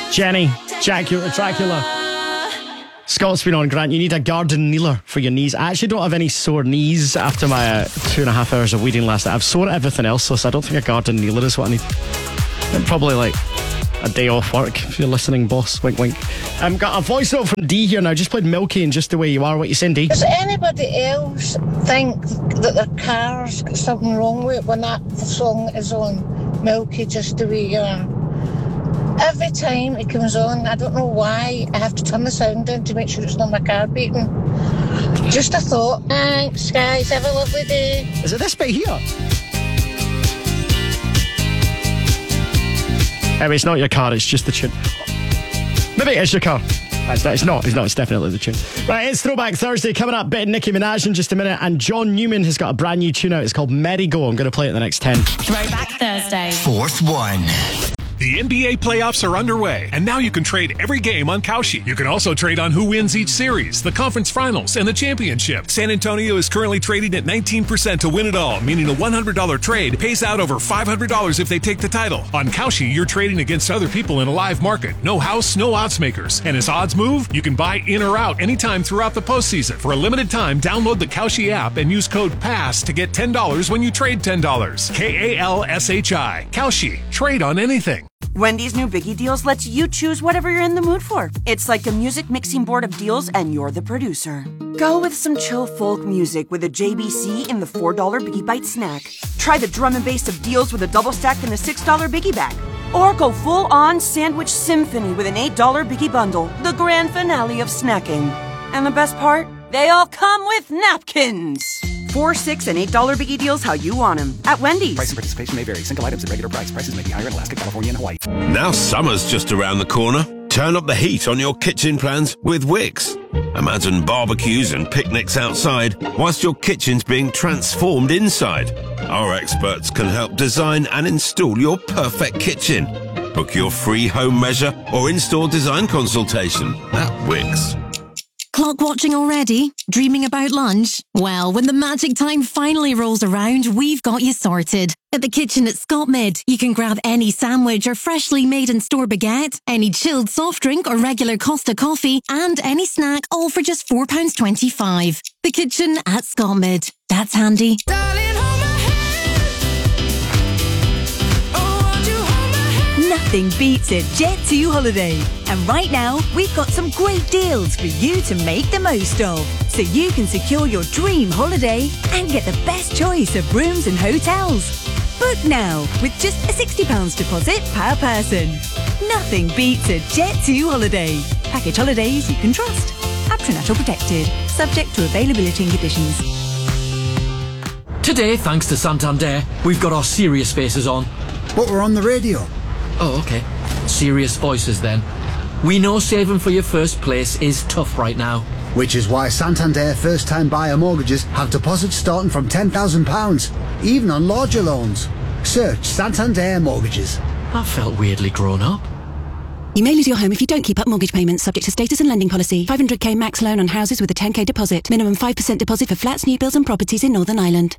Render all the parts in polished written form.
Jenny, Dracula. Scott's been on, Grant. You need a garden kneeler for your knees. I actually don't have any sore knees after my 2.5 hours of weeding last night. I've sore everything else, so I don't think a garden kneeler is what I need. And probably like a day off work if you're listening, boss. Wink, wink. I've got a voice note from Dee here now. Just played Milky and Just the Way You Are. What you saying, Dee? Does anybody else think that their car's got something wrong with it when that song is on? Milky, Just the Way You Are. Every time it comes on, I don't know why, I have to turn the sound down to make sure it's not my car beating. Just a thought. Thanks, guys. Have a lovely day. Is it this bit here? Anyway, it's not your car, it's just the tune. Maybe it is your car. It's not, it's definitely the tune. Right, it's Throwback Thursday. Coming up, bit of Nicki Minaj in just a minute, and John Newman has got a brand new tune out. It's called Merry Go. I'm going to play it in the next 10. Throwback Thursday. Fourth one. The NBA playoffs are underway, and now you can trade every game on Kalshi. You can also trade on who wins each series, the conference finals, and the championship. San Antonio is currently trading at 19% to win it all, meaning a $100 trade pays out over $500 if they take the title. On Kalshi, you're trading against other people in a live market. No house, no odds makers. And as odds move, you can buy in or out anytime throughout the postseason. For a limited time, download the Kalshi app and use code PASS to get $10 when you trade $10. KALSHI. Kalshi. Trade on anything. Wendy's new Biggie Deals lets you choose whatever you're in the mood for. It's like a music mixing board of deals and you're the producer. Go with some chill folk music with a JBC in the $4 Biggie Bite snack. Try the drum and bass of deals with a double stack in the $6 Biggie Bag. Or go full-on sandwich symphony with an $8 Biggie Bundle, the grand finale of snacking. And the best part? They all come with napkins. $4, $6, and $8 Biggie Deals how you want them at Wendy's. Price and participation may vary. Single items at regular price. Prices may be higher in Alaska, California, and Hawaii. Now summer's just around the corner. Turn up the heat on your kitchen plans with Wix. Imagine barbecues and picnics outside whilst your kitchen's being transformed inside. Our experts can help design and install your perfect kitchen. Book your free home measure or in-store design consultation at Wix. Clock watching already? Dreaming about lunch? Well, when the magic time finally rolls around, we've got you sorted. At the kitchen at Scott Mid, you can grab any sandwich or freshly made in-store baguette, any chilled soft drink or regular Costa coffee, and any snack, all for just £4.25. The kitchen at Scott Mid. That's handy. Nothing beats a Jet2 holiday. And right now, we've got some great deals for you to make the most of. So you can secure your dream holiday and get the best choice of rooms and hotels. Book now with just a £60 deposit per person. Nothing beats a Jet2 holiday. Package holidays you can trust. Patronato protected. Subject to availability and conditions. Today, thanks to Santander, we've got our serious faces on. But we're on the radio. Oh, okay. Serious voices then. We know saving for your first place is tough right now. Which is why Santander first-time buyer mortgages have deposits starting from £10,000, even on larger loans. Search Santander Mortgages. I felt weirdly grown up. You may lose your home if you don't keep up mortgage payments, subject to status and lending policy. 500k max loan on houses with a 10k deposit. Minimum 5% deposit for flats, new builds and properties in Northern Ireland.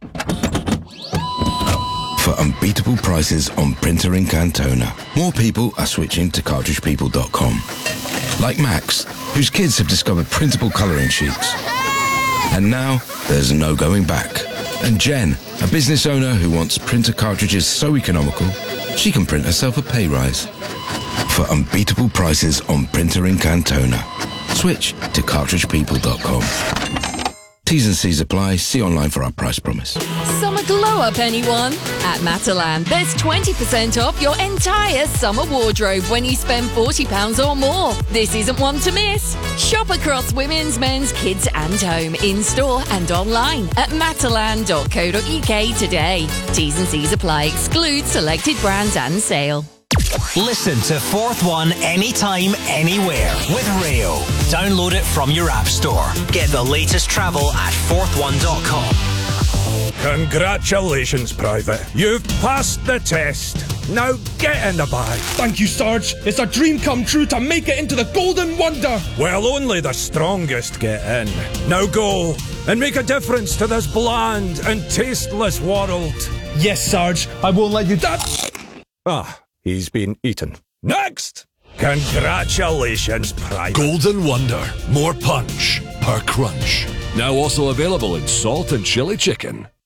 For unbeatable prices on printer ink and toner, more people are switching to cartridgepeople.com. Like Max, whose kids have discovered printable colouring sheets. And now, there's no going back. And Jen, a business owner who wants printer cartridges so economical, she can print herself a pay rise. For unbeatable prices on printer ink and toner, switch to cartridgepeople.com. T's and C's apply. See online for our price promise. Summer glow up, anyone? At Matalan, there's 20% off your entire summer wardrobe when you spend £40 or more. This isn't one to miss. Shop across women's, men's, kids and home, in-store and online at matalan.co.uk today. T's and C's apply. Exclude selected brands and sale. Listen to Fourth One anytime, anywhere with Rayo. Download it from your app store. Get the latest travel at fourthone.com. Congratulations, Private. You've passed the test. Now get in the bag. Thank you, Sarge. It's a dream come true to make it into the Golden Wonder. Well, only the strongest get in. Now go and make a difference to this bland and tasteless world. Yes, Sarge. I won't let you... Ah, he's been eaten. Next! Congratulations, Private. Golden Wonder. More punch per crunch. Now also available in salt and chili chicken.